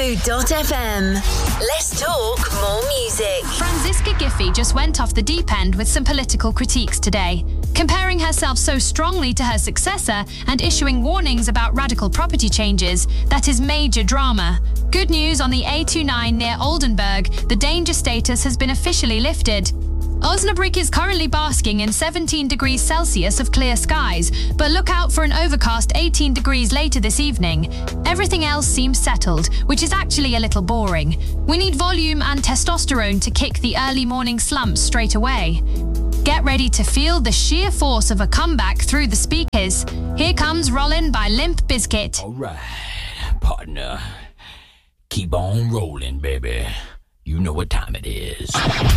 Fufu.fm. Let's talk more music. Franziska Giffey just went off the deep end with some political critiques today, comparing herself so strongly to her successor and issuing warnings about radical property changes. That is major drama. Good news on the A29 near Oldenburg. The danger status has been officially lifted. Osnabrück is currently basking in 17 degrees Celsius of clear skies, but look out for an overcast 18 degrees later this evening. Everything else seems settled, which is actually a little boring. We need volume and testosterone to kick the early morning slumps straight away. Get ready to feel the sheer force of a comeback through the speakers. Here comes Rollin' by Limp Bizkit. All right, partner. Keep on rolling, baby. You know what time it is.